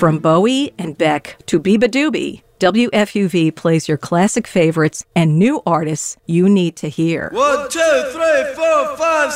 From Bowie and Beck to Biba Doobie, WFUV plays your classic favorites and new artists you need to hear. 1, 2, 3, 4, 5,